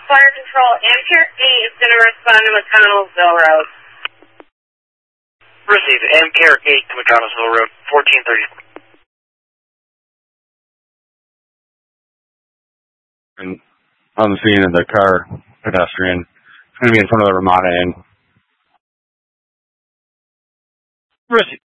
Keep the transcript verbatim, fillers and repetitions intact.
Fire Control, Ampere eight is going to respond to McConnellsville Road. Receive Ampere eight to McConnellsville Road, fourteen thirty-four. And on the scene of the car, pedestrian. It's going to be in front of the Ramada Inn. Receive.